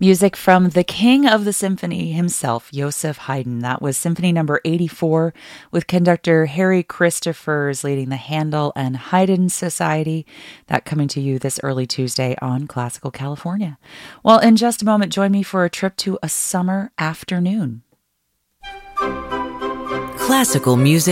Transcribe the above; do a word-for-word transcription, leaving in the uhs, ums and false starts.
Music from the king of the symphony himself, Joseph Haydn. That was Symphony Number eighty-four, with conductor Harry Christophers leading the Handel and Haydn Society. That coming to you this early Tuesday on Classical California. Well, in just a moment, join me for a trip to a summer afternoon. Classical music